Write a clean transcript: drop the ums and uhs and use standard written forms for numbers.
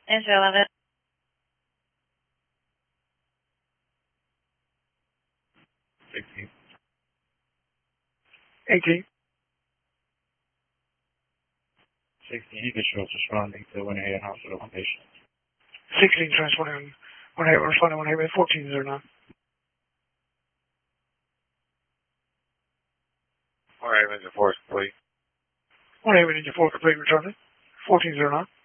Enter 11. 16. 18. 16, he controls responding to Winter Haven Hospital on patient. 16 transporting responding 1 Haven 1409. All right, Raven, 4 complete. 1 Haven into 4 complete returning. 1409.